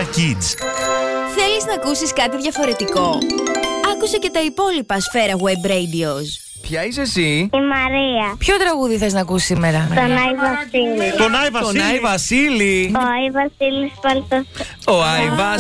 Kids. Θέλεις να ακούσεις κάτι διαφορετικό? Άκουσε και τα υπόλοιπα Σφαίρα Web Radios. Ποια είσαι εσύ? Η Μαρία. Ποιο τραγούδι θες να ακούσεις σήμερα? Τον Άι Βασίλη. Τον Άι Βασίλη. Τον Άι Βασίλη. Ο Άι Βασίλης Παλτός. Ο Άι